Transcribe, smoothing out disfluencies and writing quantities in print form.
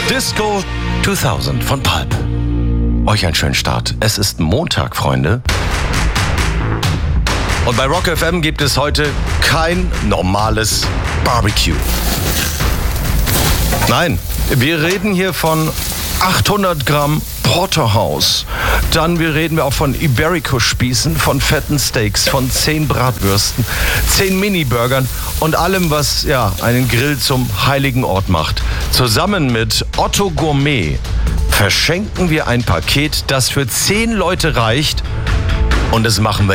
Disco 2000 von Pulp. Euch einen schönen Start. Es ist Montag, Freunde. Und bei Rock FM gibt es heute kein normales Barbecue. Nein, wir reden hier von 800 Gramm Porterhouse. Dann reden wir auch von Iberico-Spießen, von fetten Steaks, von 10 Bratwürsten, 10 Mini-Burgern und allem, was einen Grill zum heiligen Ort macht. Zusammen mit Otto Gourmet verschenken wir ein Paket, das für 10 Leute reicht. Und das machen wir